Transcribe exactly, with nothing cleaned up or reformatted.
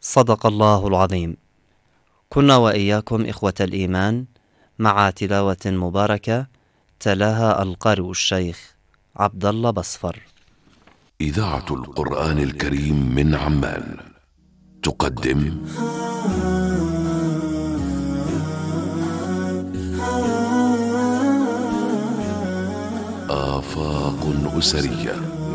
صدق الله العظيم. كنا وإياكم إخوة الإيمان مع تلاوة مباركة تلاها القارئ الشيخ عبد الله بصفر. إذاعة القرآن الكريم من عمان تقدم آفاق أسرية